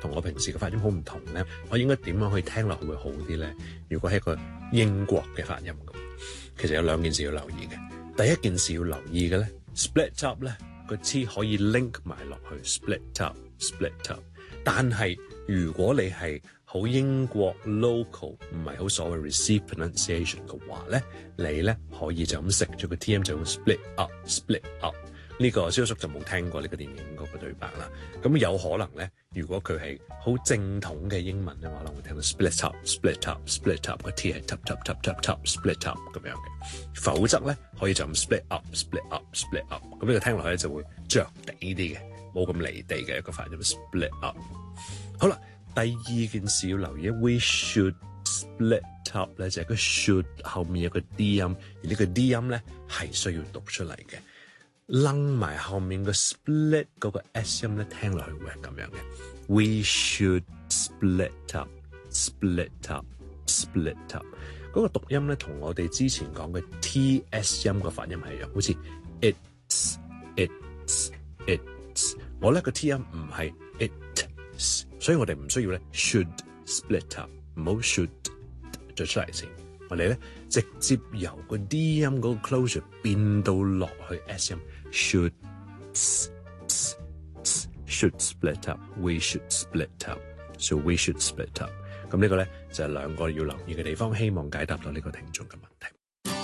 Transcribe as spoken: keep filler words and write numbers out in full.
同我平時嘅發音好唔同咧？我應該點樣去聽落去會好啲咧？如果係一個英國嘅發音咁，其實有兩件事要留意嘅。第一件事要留意嘅咧 ，split up 咧個 T 可以 link 埋落去 split up，split up。但係如果你係好英國 local 唔係好所謂 receive pronunciation 嘅話咧，你咧可以就咁食咗個 T M 就用 split up，split up。呢個蕭叔就冇聽過呢個電影嗰個對白啦。咁有可能咧，如果佢係好正統嘅英文咧，可能會聽到 split up，split up，split up 個 T 係 tap tap tap tap tap split up 咁樣嘅。否則咧，可以就咁 split up，split up，split up。咁呢個聽落去咧就會着地啲嘅，冇咁離地嘅一個發音 split up。好啦，第二件事要留意 ，we should split up 咧就係個 should 後面有個 D 音，而呢個 D 音咧係需要讀出嚟嘅。擸埋後面個 split 嗰個 S 音咧，聽落去會係咁樣嘅。We should split up，split up，split up。嗰個讀音咧，同我哋之前講嘅 T S 音個發音係一樣，好似 it's，it's，it's。我咧個 T 音唔係 it，所以我哋唔需要咧 should split up，唔好 should 做出嚟先。我哋咧直接由個 D 音嗰個 closure 變到落去 S 音。Should should split up. We should split up. So we should split up. 咁呢個咧就係兩個要留意嘅地方，希望解答到呢個聽眾嘅問題。